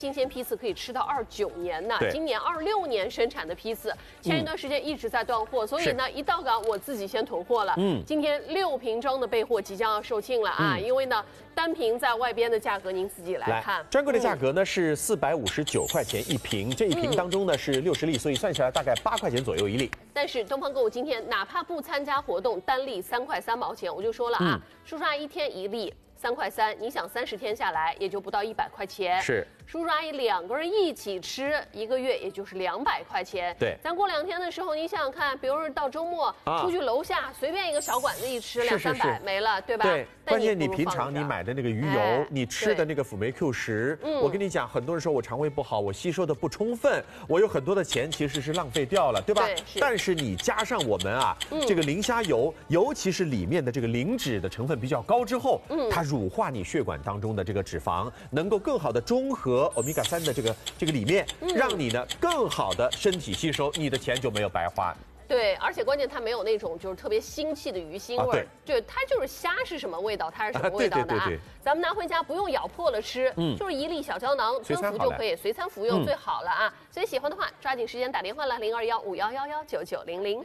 新鲜批次可以吃到29年呢， 对今年26年生产的批次，前一段时间一直在断货，所以呢，一到港我自己先囤货了。今天6瓶装的备货即将要售罄了啊，因为呢，单瓶在外边的价格您自己来看， 专柜的价格呢是459块钱一瓶，这一瓶当中呢是60粒，所以算下来大概8块钱左右一粒。 但是东方购物今天哪怕不参加活动，单粒3块3毛钱，我就说了啊，叔叔阿姨一天一粒。3块3，你想30天下来也就不到100块钱。 是， 叔叔阿姨2个人一起吃，1个月也就是200块钱。 对， 咱过2天的时候，你想想看，比如说到周末出去楼下随便一个小馆子一吃，200、300没了，对吧？ 对，关键你平常你买的那个鱼油，你吃的那个辅酶 Q10，我跟你讲，很多人说我肠胃不好，我吸收的不充分，我有很多的钱其实是浪费掉了，对吧？但是你加上我们啊，这个磷虾油，尤其是里面的这个磷脂的成分比较高之后，它乳化你血管当中的这个脂肪，能够更好的中和欧米伽3的这个里面，让你呢更好的身体吸收，你的钱就没有白花。 对，而且关键它没有那种就是特别腥气的鱼腥味儿，对，它就是虾是什么味道，它是什么味道的啊？咱们拿回家不用咬破了吃，就是1粒小胶囊吞服就可以，随餐服用最好了啊！所以喜欢的话，抓紧时间打电话了，021511119900。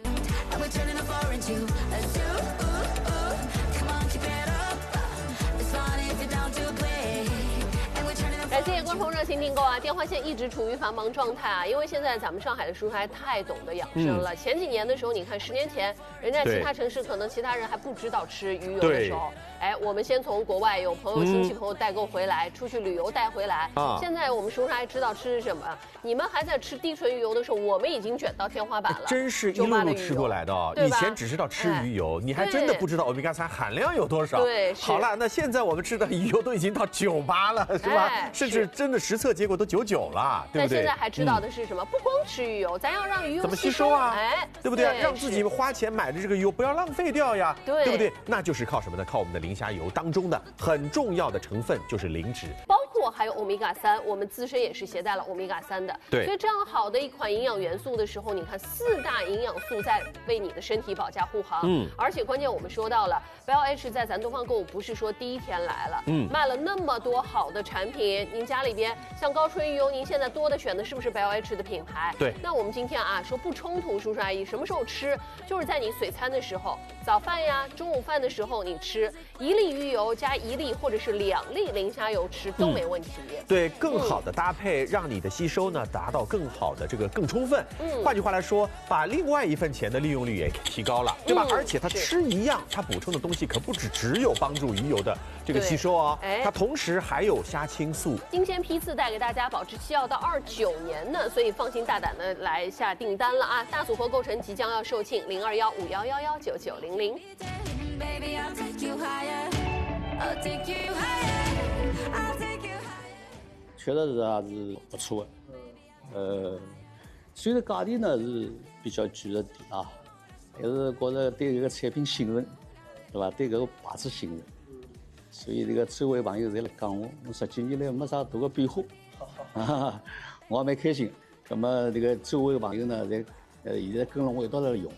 感谢观众热情订购啊！电话线一直处于繁忙状态啊，因为现在咱们上海的叔叔还太懂得养生了。前几年的时候，你看10年前，人家其他城市可能其他人还不知道吃鱼油的时候，哎，我们先从国外有朋友、亲戚朋友代购回来，出去旅游带回来。现在我们叔叔还知道吃什么。你们还在吃低纯鱼油的时候，我们已经卷到天花板了。 真是一路路吃过来的哦。以前只知道吃鱼油，你还真的不知道欧米伽3含量有多少。 对， 好了，那现在我们吃的鱼油都已经到98了，是吧？甚至真的实测结果都99了，对不对？ 但现在还知道的是什么？不光吃鱼油，咱要让鱼油怎么吸收啊？ 哎， 对不对？让自己花钱买的这个鱼油不要浪费掉呀，对不对？那就是靠什么呢？靠我们的磷虾油当中的很重要的成分就是磷脂， 包括还有欧米伽3，我们自身也是携带了欧米伽3的。 对， 所以这样好的一款营养元素的时候，你看4大营养素在为你的身体保驾护航。而且关键我们说到了 BioH 在咱东方购物不是说第一天来了，卖了那么多好的产品，您家里边像高纯鱼油，您现在多的选的是不是 BioH 的品牌？ 对。 那我们今天啊说不冲突，叔叔阿姨什么时候吃？就是在你随餐的时候，早饭呀、中午饭的时候你吃1粒鱼油加1粒或者是2粒磷虾油吃都没问题。 对，更好的搭配，让你的吸收呢达到更好的更充分。换句话来说，把另外一份钱的利用率也提高了，对吧？而且它吃一样，它补充的东西可不只有帮助鱼油的这个吸收哦，它同时还有虾青素。 新鲜批次带给大家保质期要到29年呢，所以放心大胆的来下订单了啊！大组合购成即将要售罄，021511119900。 确实是还是不错的，虽然价钿呢是比较贵了点啊，但是觉着对这个产品信任，对吧？对这个牌子信任，所以这个周围朋友侪来讲我10几年来没啥大的变化，我也蛮开心。那么这个周围朋友呢，侪现在跟了我一道来用，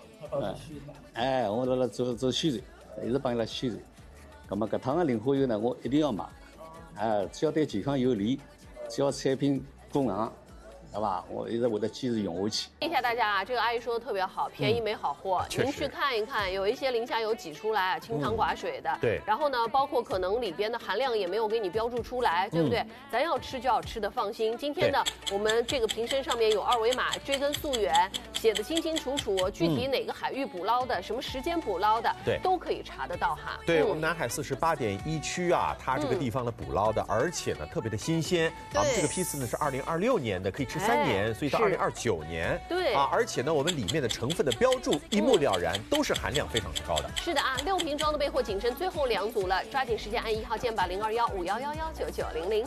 我辣做宣传，一直帮伊拉宣传。那么搿趟的磷化油呢，我一定要买。只要对健康有利，只要产品公平，对吧？我一直会得坚持用下去。 谢谢大家啊，这个阿姨说的特别好，便宜没好货，您去看一看，有一些磷虾油挤出来清汤寡水的， 对。 然后呢，包括可能里边的含量也没有给你标注出来，对不对？咱要吃就要吃的放心。今天呢，我们这个瓶身上面有2维码，追根溯源，写的清清楚楚，具体哪个海域捕捞的，什么时间捕捞的， 对， 都可以查得到哈。 对，我们南海48.1区啊，它这个地方的捕捞的，而且呢特别的新鲜。我们这个批次呢是2026年的，可以吃3年，所以到2029年。 对啊，而且呢，我们里面的成分的标注一目了然，都是含量非常之高的。 是的啊，6瓶装的备货仅剩最后2组了，抓紧时间按1号键吧，021511119900。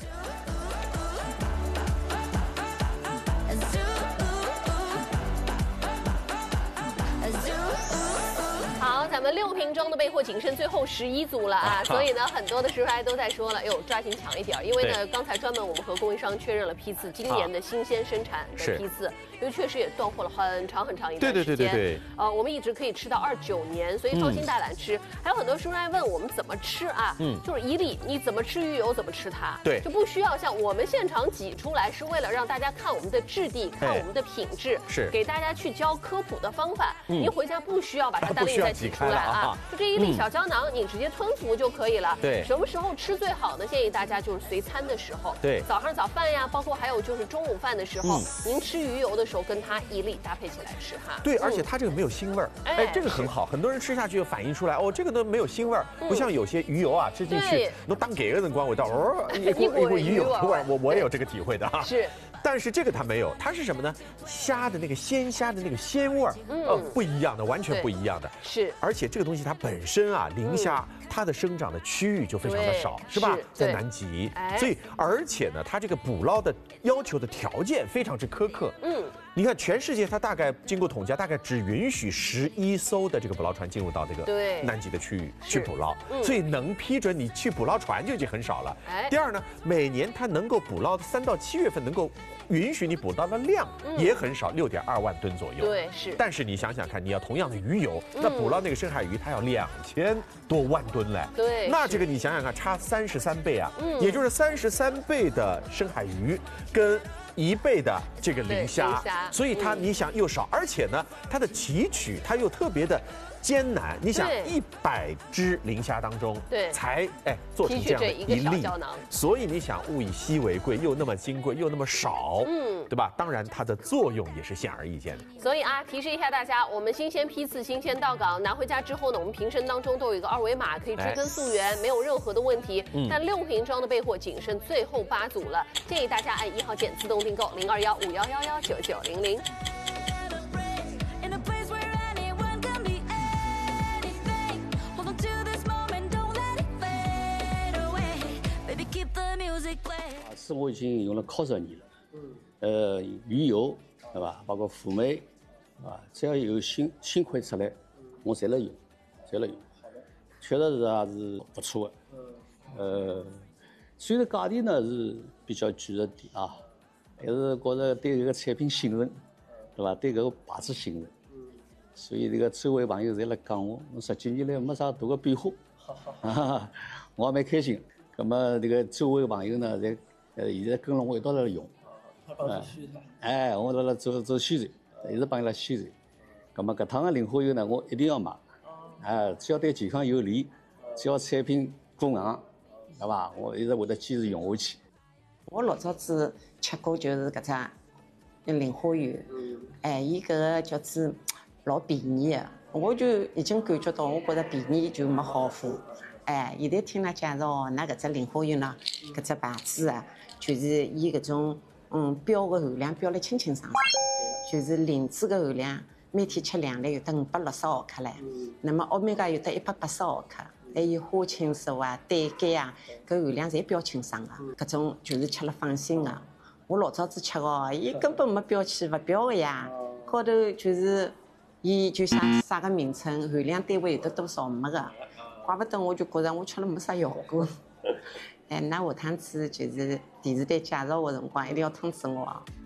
好，咱们。 们6瓶装的备货仅剩最后11组了啊，所以呢，很多的师傅都在说了，哟，抓紧抢一点，因为呢，刚才专门我们和供应商确认了批次，今年的新鲜生产的批次，因为确实也断货了很长很长一段时间。对。我们一直可以吃到29年，所以放心大胆吃。还有很多师傅来问我们怎么吃啊，就是一粒，你怎么吃鱼油怎么吃它，对，就不需要像我们现场挤出来，是为了让大家看我们的质地，看我们的品质，是给大家去教科普的方法。您回家不需要把它单粒再挤出来啊，就这一粒小胶囊，你直接吞服就可以了。对，什么时候吃最好呢？建议大家就是随餐的时候，对，早上早饭呀，包括还有就是中午饭的时候，您吃鱼油的时候跟它一粒搭配起来吃哈。 对，而且它这个没有腥味儿，哎，这个很好，很多人吃下去就反映出来，哦，这个都没有腥味儿，不像有些鱼油啊，吃进去都当给个人光味道，一股鱼油味儿，我也有这个体会的哈。是。但是这个它没有，它是什么呢？虾的那个鲜虾的那个鲜味儿，不一样的，完全不一样的。是，而且这个东西它本身啊，磷虾它的生长的区域就非常的少，是吧？在南极，所以而且呢，它这个捕捞的要求的条件非常之苛刻。你看全世界它大概经过统计，大概只允许11艘的这个捕捞船进入到这个南极的区域去捕捞，所以能批准你去捕捞船就已经很少了。第二呢，每年它能够捕捞的3到7月份能够允许你捕到的量也很少，6.2万吨左右。对，是。但是你想想看，你要同样的鱼油，那捕捞那个深海鱼，它要2000多万吨嘞。对，那这个你想想看，差33倍啊，也就是33倍的深海鱼跟1倍的这个磷虾，所以它你想又少，而且呢，它的提取它又特别的艰难。你想100只磷虾当中，才做成这样的一粒，所以你想物以稀为贵，又那么金贵，又那么少，对吧？当然它的作用也是显而易见的。 所以啊，提示一下大家，我们新鲜批次、新鲜到港，拿回家之后呢，我们瓶身当中都有一个2维码，可以追根溯源，没有任何的问题。但6瓶装的备货仅剩最后8组了，建议大家按1号键自动订购0215119900。 是我已经用了靠10年了，鱼油对吧，包括辅酶，啊，只要有新款出来，我侪来用，确实是不错的。虽然价钿呢是比较贵了点啊，但是觉着对这个产品信任，对吧？对这个牌子信任，所以这个周围朋友侪来讲我10几年来没啥大的变化，我也蛮开心。那么这个周围朋友呢，在现在跟了我一道来用，我辣做宣传，一直帮伊拉宣传。那么搿趟的磷化油呢，我一定要买，只要对健康有利，只要产品过硬，对吧？我一直会得坚持用下去。 我老早子吃过就是搿只磷化油，伊搿个叫做老便宜的，我就已经感觉到，我觉着便宜就没好货。现在听㑚介绍，㑚搿只磷化油呢，搿只牌子啊，就是伊搿种标个含量标了清清爽爽，就是磷脂个含量，每天吃2粒有得560毫克唻，那么欧米伽有得180毫克，还有花青素啊、胆碱啊，搿含量侪标清爽个，搿种就是吃了放心个。我老早子吃个，伊根本没标签，勿标个呀，高头就是伊就写啥个名称，含量单位有得多少没个。怪不得我就觉着我吃了没啥效果。那下趟子就是电视台介绍我的辰光，一定要通知我啊。